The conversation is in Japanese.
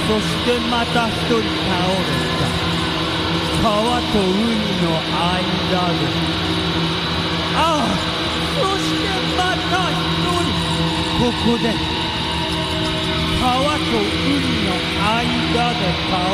そしてまた一人倒れた。川と海の間で。ああ、そしてまた一人ここで川と海の間で倒